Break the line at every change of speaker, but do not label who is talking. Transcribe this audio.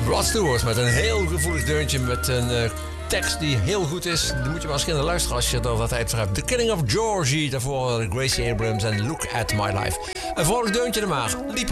Rod Stewart met een heel gevoelig deuntje met een tekst die heel goed is. Die moet je maar eens gaan luisteren als je er wat tijd voor hebt. The Killing of Georgie, daarvoor Gracie Abrams en Look at My Life. Een vrolijk deuntje er maar. Liep